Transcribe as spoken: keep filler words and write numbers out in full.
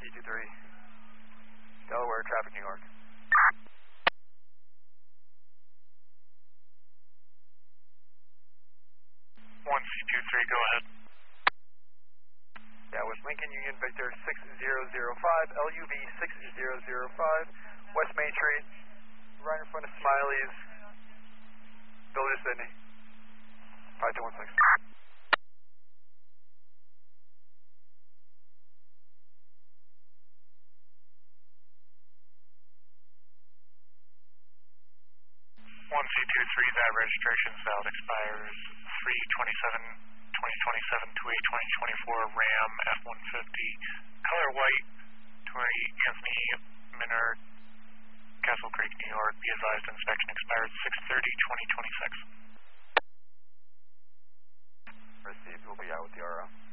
two three, Delaware, traffic, New York. one C two three, go ahead. Yeah, with Lincoln Union Victor six zero zero five, L U V six zero zero five, West Main Street, right in front of Smiley's, Village Sydney, five two one six. one C two three, that registration valid expires three twenty-seven twenty twenty-seven to eight twenty twenty-four, Ram F one fifty, color white, twenty Anthony Minard, Castle Creek, New York. Be advised, inspection expires six thirty twenty twenty-six. Received, we'll be out with the R O.